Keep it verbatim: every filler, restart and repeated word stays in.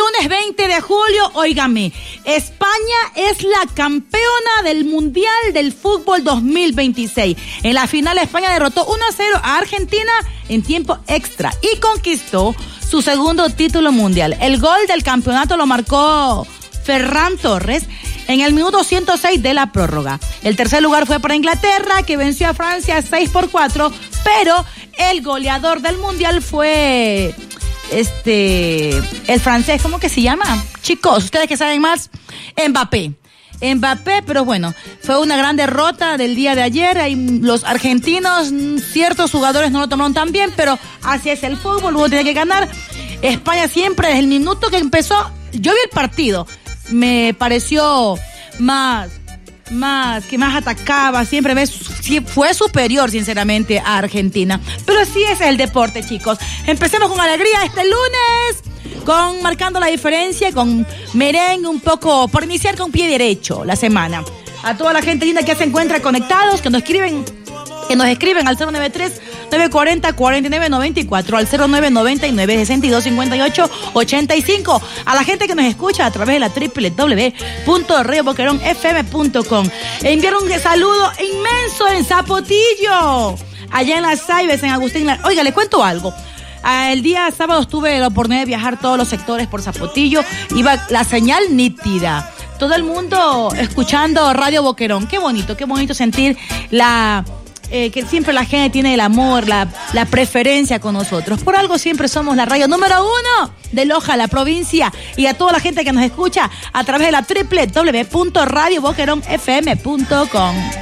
lunes veinte de julio, óigame, España es la campeona del Mundial del Fútbol dos mil veintiséis. En la final, España derrotó uno a cero a Argentina en tiempo extra y conquistó su segundo título mundial. El gol del campeonato lo marcó Ferran Torres en el minuto ciento seis de la prórroga. El tercer lugar fue para Inglaterra, que venció a Francia seis por cuatro, pero el goleador del mundial fue este el francés, ¿cómo que se llama? Chicos, ustedes que saben más, Mbappé. Mbappé, pero bueno, fue una gran derrota del día de ayer. Hay los argentinos, ciertos jugadores no lo tomaron tan bien, pero así es el fútbol, uno tiene que ganar. España siempre, desde el minuto que empezó, yo vi el partido, me pareció más, más, que más atacaba, siempre me, fue superior, sinceramente, a Argentina. Pero así es el deporte, chicos. Empecemos con alegría este lunes, con marcando la diferencia, con merengue un poco, por iniciar con pie derecho la semana. A toda la gente linda que se encuentra conectados, que nos escriben, que nos escriben al cero nueve tres, nueve cuatro cero, cuatro nueve nueve cuatro, al cero nueve nueve nueve, seis dos cinco ocho, ocho cinco. A la gente que nos escucha a través de la doble u doble u doble u punto radio boquerón f m punto com. Enviar un saludo inmenso en Zapotillo, allá en Las Saibes, en Agustín. Oiga, les cuento algo. El día sábado tuve la oportunidad de viajar todos los sectores por Zapotillo. Iba la señal nítida. Todo el mundo escuchando Radio Boquerón. Qué bonito, qué bonito sentir la... Eh, que siempre la gente tiene el amor, la, la preferencia con nosotros. Por algo siempre somos la radio número uno de Loja, la provincia, y a toda la gente que nos escucha a través de la doble u doble u doble u punto radio boquerón f m punto com.